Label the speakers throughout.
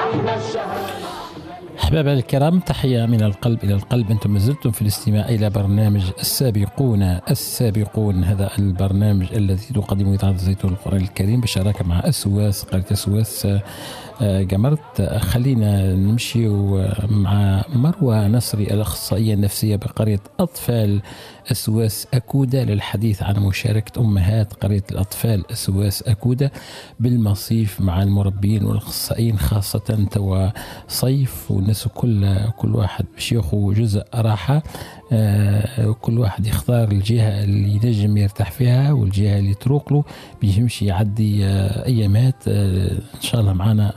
Speaker 1: أحبابنا الكرام، تحية من القلب إلى القلب. أنتم مازلتم في الاستماع إلى برنامج السابقون. هذا البرنامج الذي تقدمه إذاعة الزيتون القرآن الكريم بالشراكة مع أسواس قرية أسواس جمرت. خلينا نمشي مع مروة نصري الأخصائية النفسية بقرية أطفال أسواس أكودة للحديث عن مشاركة أمهات قرية الأطفال أسواس أكودة بالمصيف مع المربين والأخصائيين، خاصة توا صيف والناس كل واحد باش ياخذ جزء راحة. كل واحد يختار الجهة اللي ينجم يرتاح فيها والجهة اللي تروق له باش يمشي يعدي أيامات. إن شاء الله معنا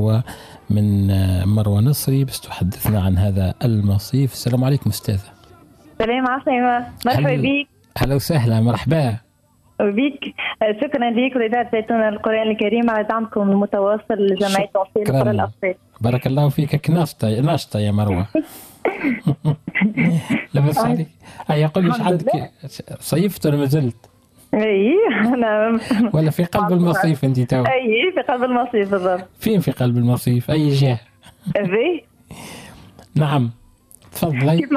Speaker 1: مروة نصري بس تحدثنا عن هذا المصيف. السلام عليكم أستاذة.
Speaker 2: السلام عليكم، مرحبا بك.
Speaker 1: أهلا وسهلا، مرحبا
Speaker 2: بك. شكرا لك ولإذاعة زيتون القرآن الكريم على دعمكم المتواصل لجمعية توصيل قرى الأطفال.
Speaker 1: بارك الله فيك. ناشطة يا مروة. لبس عليك. يقول ليش عندك صيفت ولا ما زلت؟
Speaker 2: اي انا
Speaker 1: ولا في قلب المصيف انت تو؟
Speaker 2: اي في قلب المصيف بالضبط.
Speaker 1: فين في قلب المصيف؟ اي جهة؟
Speaker 2: في
Speaker 1: نعم تفضلي.
Speaker 2: كيف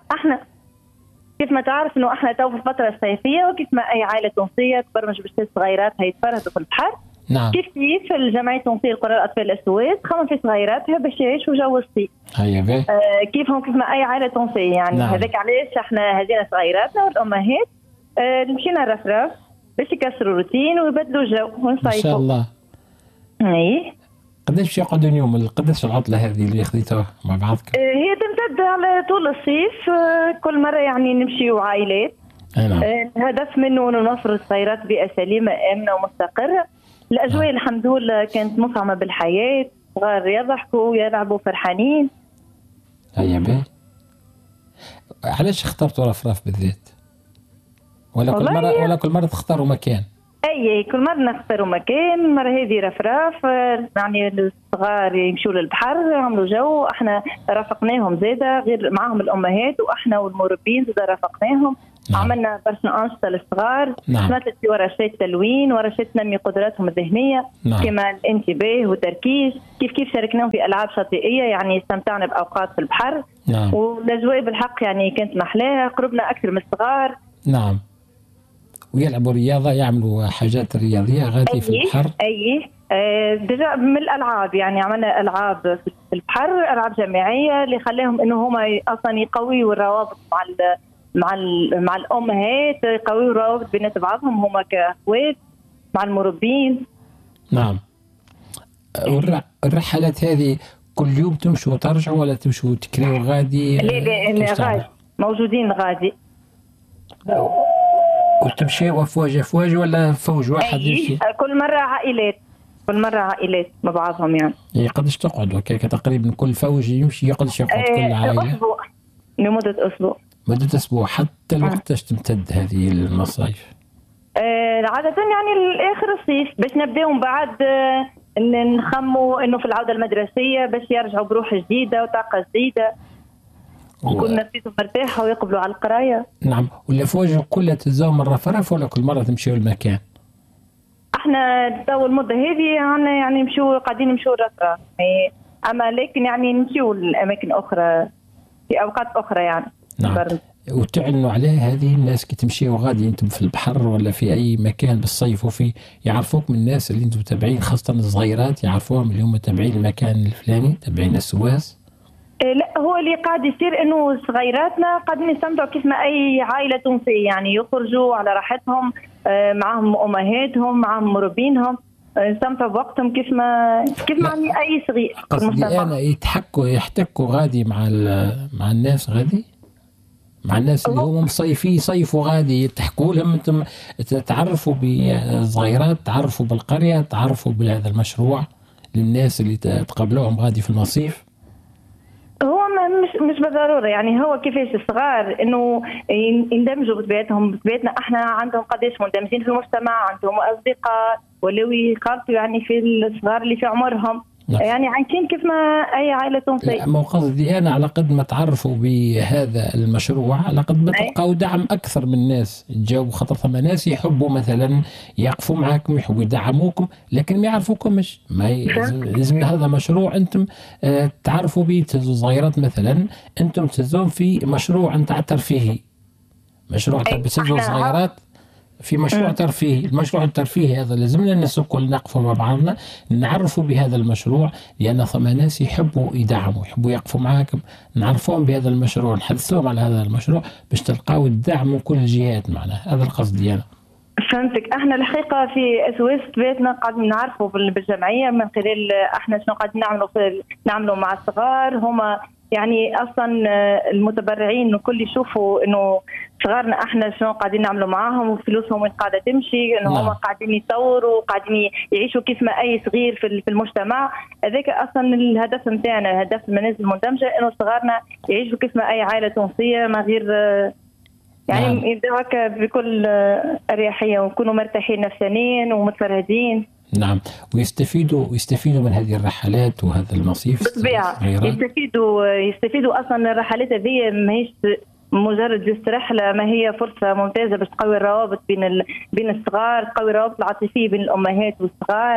Speaker 2: ما تعرف انه احنا تو في الفترة الصيفية، وكيف ما اي عائلة تونسية تبرمج باش صغيراتها يتفرهدوا في البحر.
Speaker 1: نعم.
Speaker 2: كيف الجمعية تنصير قرى الأطفال الأسواس تخمم في صغيراتها باش يعيشوا جو الصيف.
Speaker 1: هيا
Speaker 2: كيف ما أي عائلة تونسية يعني. نعم. هذاك علاش احنا هذينا صغيراتنا والأمهات مشينا الرفراف باش يكسروا روتين ويبدلوا جو ونصيفوا.
Speaker 1: ما شاء الله.
Speaker 2: اي
Speaker 1: قداش يقعدون يوم؟ قداش العطلة هذه اللي خذيتوها مع بعضك؟
Speaker 2: هي تمتد على طول الصيف. كل مرة يعني نمشيوا عائلات.
Speaker 1: نعم.
Speaker 2: الهدف منه انه نوفر الصغيرات بيئة سليمة آمنة ومستقرة. الأجواء الحمد لله كانت مفعمة بالحياة، صغار يضحكوا يلعبوا فرحانين.
Speaker 1: هيا بيه. علاش اخترتوا رفراف بالذات؟ ولا كل مرة تختاروا مكان؟
Speaker 2: أي كل مرة نختاروا مكان. المرة هذه رفراف يعني الصغار يمشوا للبحر يعملوا جو. احنا رافقناهم زادة غير معهم الأمهات وإحنا والمربين زادة رافقناهم. نعم. عملنا برشا أنشطة للصغار.
Speaker 1: نعم.
Speaker 2: مثل ورشات تلوين، ورشات تنمي قدراتهم الذهنية. نعم. كما الانتباه والتركيز. كيف شاركناهم في ألعاب شاطئية يعني استمتعنا بأوقات في البحر.
Speaker 1: نعم.
Speaker 2: والأجواء بالحق يعني كانت محلاها، قربنا أكثر من الصغار.
Speaker 1: نعم. ويلعبوا رياضة، يعملوا حاجات رياضية غادي في البحر.
Speaker 2: دجا من الألعاب يعني عملنا ألعاب في البحر، ألعاب جماعية اللي خلاهم إنه هما أصلا يقويوا الروابط مع الأمهات، يقويوا الروابط بين بعضهم هما كأخوات مع المربين.
Speaker 1: نعم. الرحلات هذه كل يوم تمشوا وترجعوا ولا تمشوا تكريوا غادي؟
Speaker 2: لا غادي، موجودين غادي.
Speaker 1: وتمشي أفواج ولا فوج واحد يمشي؟
Speaker 2: كل مرة عائلات مع بعضهم يعني.
Speaker 1: قداش تقعدوا هكاك تقريبا كل فوج يمشي؟ قداش يقعد كل عائلة؟
Speaker 2: أسبوع، لمدة أسبوع.
Speaker 1: مدة أسبوع. حتى الوقت تمتد هذه المصايف؟
Speaker 2: عادة يعني لآخر الصيف باش نبداو من بعد نخموا إنه في العودة المدرسية باش يرجعوا بروح جديدة وطاقة جديدة. وكل نفسيتهم مرتاحة ويقبلوا على القراية.
Speaker 1: نعم. والأفواج كلها تتزاوم مرة فرف ولا كل مرة تمشيوا المكان؟
Speaker 2: احنا تو المدة هذه يعني قاعدين نمشوا الرفراف، أما لكن يعني نمشوا لأماكن أخرى في أوقات أخرى يعني.
Speaker 1: نعم. وتعلنوا عليه هذه الناس كي تمشيوا غادي انتم في البحر ولا في أي مكان بالصيف وفي يعرفوك من الناس اللي انتم تابعين، خاصة الصغيرات يعرفوهم اللي هم تابعين المكان الفلاني تابعين السواس؟
Speaker 2: لا، هو اللي قاعد يصير انه صغيراتنا قاعدين يستمتعوا كيف ما اي عائله تونسيه يعني، يخرجوا على راحتهم معهم امهاتهم معهم مربينهم، يستمتعوا بوقتهم كيف ما اي صغير.
Speaker 1: قصدي انا يحتكوا غادي مع الناس غادي مع الناس اللي هم صيفوا غادي تحكوا لهم انتم تعرفوا بصغيرات، تعرفوا بالقريه، تعرفوا بهذا المشروع للناس اللي تقابلوهم غادي في المصيف.
Speaker 2: هو مش بالضروره يعني، هو كيفاش الصغار انه يندمجوا بطبيعتنا احنا عندهم قداش مندمجين في المجتمع، عندهم اصدقاء ولو يخالطوا يعني في الصغار اللي في عمرهم. يعني عايشين كيف ما أي عائلة تونسية.
Speaker 1: ما قصدي أنا على قد ما تعرفوا بهذا المشروع على قد ما تلقاو دعم أكثر من الناس تجاوبوا، خاطر ثم ناس يحبوا مثلا يقفوا معاكم، يحبوا يدعموكم، لكن ما يعرفوكمش. ما لازم هذا مشروع أنتم تعرفوا به. تهزوا صغيرات مثلا، أنتم تهزون في مشروع نتاع ترفيهي، مشروع تهزوا صغيرات في مشروع ترفيهي. المشروع الترفيهي هذا لازمنا الناس الكل نقفوا مع بعضنا نعرفوا بهذا المشروع، لأن ثم ناس يحبوا يدعموا، يحبوا يقفوا معاكم، نعرفوهم بهذا المشروع، نحدثوهم على هذا المشروع باش تلقاو الدعم من كل الجهات. معنا هذا القصد أنا.
Speaker 2: فهمتك. احنا الحقيقه في اسواس بيتنا قاعدين نعرفوا بالجمعيه من خلال احنا شنو قاعدين نعملوا مع الصغار. هما يعني اصلا المتبرعين الكل يشوفوا انه صغارنا احنا شنو قاعدين نعملوا معاهم وفلوسهم وين قاعده تمشي، انه هما قاعدين يطوروا وقاعدين يعيشوا كيف ما اي صغير في المجتمع. هذاك اصلا الهدف نتاعنا، هدف المنازل المندمجه، انه صغارنا يعيشوا كيف ما اي عائله تونسيه من غير يعني يبداوك بكل اريحيه ويكونوا مرتاحين نفسانيا ومتفرهدين.
Speaker 1: نعم، ويستفيدوا من هذه الرحلات وهذا المصيف
Speaker 2: بالطبيعه. يستفيدوا اصلا الرحلات هذه ماهيش مجرد جست رحله، ما هي فرصه ممتازه باش تقوي الروابط بين الصغار، تقوي الروابط العاطفيه بين الامهات والصغار.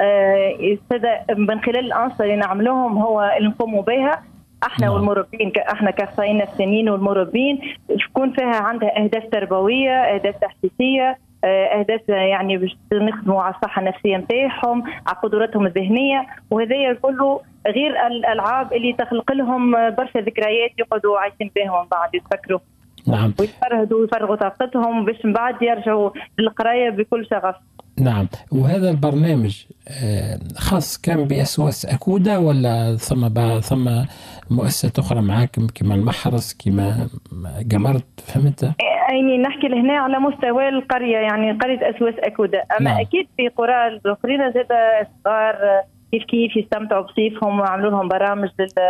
Speaker 2: من خلال الانشطه اللي نعملوهم هو اللي نقوموا بها احنا والمربين، احنا كاخصائيين نفسانيين والمربين، تكون فيها عندها اهداف تربويه، اهداف تحسيسيه، اهداف يعني باش نخدموا على الصحه النفسيه نتاعهم، على قدراتهم الذهنيه. وهذا كله غير الالعاب اللي تخلق لهم برشا ذكريات يقعدوا عايشين بهم بعد يتفكروا.
Speaker 1: نعم،
Speaker 2: ويفرغوا طاقتهم باش من بعد يرجعوا للقرايه بكل شغف.
Speaker 1: نعم. وهذا البرنامج خاص كان بأسواس أكودة ولا ثم مؤسسات أخرى معاكم كما المحرس كما جمرت؟ فهمت؟
Speaker 2: يعني نحكي لهنا على مستوى القرية، يعني قرية أسواس أكودة. أما نعم. أكيد في قرى الأخرين زاد الصغار كيف يستمتعوا بصيفهم وعملوا لهم برامج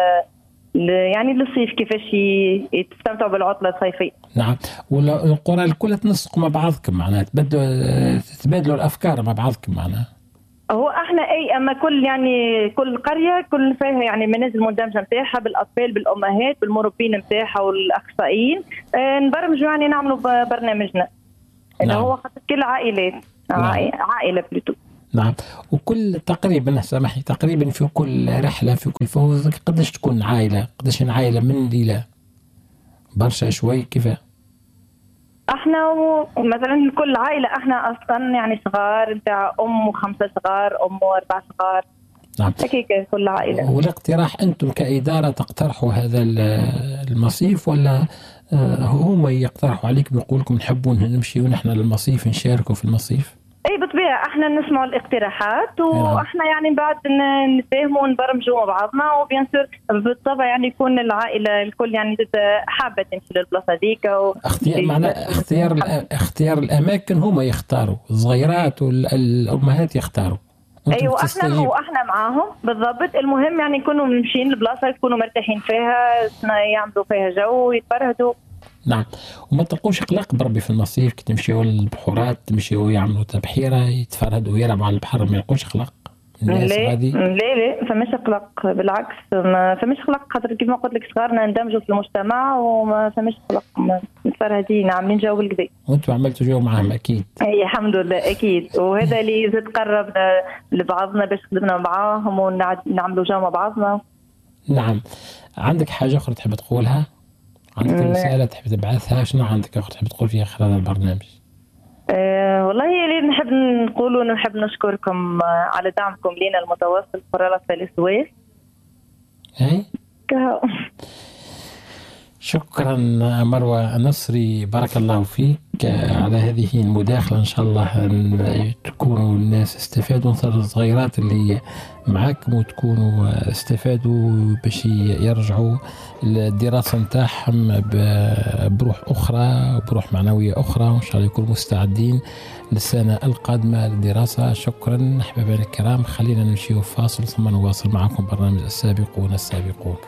Speaker 2: يعني للصيف كيفاش يستمتعوا بالعطلة الصيفية.
Speaker 1: نعم. والقرى الكل تنسقوا مع بعضكم معناها، تبادلوا الأفكار مع بعضكم معناها.
Speaker 2: هو احنا اما كل قريه كل فيها يعني منازل مندمجه نتاعها بالاطفال بالامهات بالمربين نتاعها والاخصائيين. نبرمجوا يعني نعملوا برنامجنا اللي هو خاص كل عائلات. عائله بلوتو.
Speaker 1: نعم. وكل تقريبا سامحني تقريبا في كل رحله في كل فوز قداش تكون عائله؟ قداش عائله من ليله؟ برشا شوي كيف؟
Speaker 2: احنا مثلا كل عائله احنا اصلا يعني صغار نتاع و5 صغار و4 صغار.
Speaker 1: نعم.
Speaker 2: هكيك كل عائله.
Speaker 1: والاقتراح انتم كاداره تقترحوا هذا المصيف ولا هم يقترحوا عليك بيقول لكم نحبوا نمشي ونحن للمصيف نشاركوا في المصيف؟
Speaker 2: اي بالطبيعه احنا نسمعوا الاقتراحات واحنا يعني بعد نتفاهموا ونبرمجوا مع بعضنا، وبيان سور بالطبع يعني يكون العائله الكل يعني حابه تمشي للبلاصه هذيك.
Speaker 1: اختيار الاماكن هم يختاروا، الصغيرات والامهات يختاروا.
Speaker 2: ايوه احنا معاهم بالضبط. المهم يعني يكونوا ماشيين لبلاصه يكونوا مرتاحين فيها، يعملوا فيها جو يتفرهدوا.
Speaker 1: نعم. وما تلقوش قلق بربي في المصيف كي تمشيوا للبحورات، تمشيوا يعملوا تبحيره يتفرهدوا ويلعبوا على البحر، ما يلقوش قلق الناس غادي؟
Speaker 2: لا فماش قلق، بالعكس ما فماش قلق، خاطر كيف ما قلت لك صغارنا ندمجوا في المجتمع وما فماش قلق، متفرهدين عاملين جو بالكدا.
Speaker 1: وانتم عملتوا جو معاهم اكيد؟
Speaker 2: اي الحمد لله اكيد. وهذا اللي زاد قربنا لبعضنا باش خدمنا معاهم ونعملوا جو مع بعضنا.
Speaker 1: نعم. عندك حاجه اخرى تحب تقولها؟ عندك رسالة تحب تبعثها؟ شنو عندك أخرى تحب تقول فيها خلال البرنامج؟
Speaker 2: والله اللي نحب نقوله نحب نشكركم على دعمكم لنا المتواصل في رابطة الأسواس.
Speaker 1: شكرا مروة نصري، بارك الله فيك على هذه المداخلة. إن شاء الله تكونوا الناس استفادوا، الصغيرات اللي معاكم وتكونوا استفادوا باش يرجعوا الدراسة نتاعهم بروح أخرى بروح معنوية أخرى، وإن شاء الله يكونوا مستعدين للسنة القادمة للدراسة. شكرا أحبابنا الكرام، خلينا نمشي فاصل ثم نواصل معكم برنامج السابقون.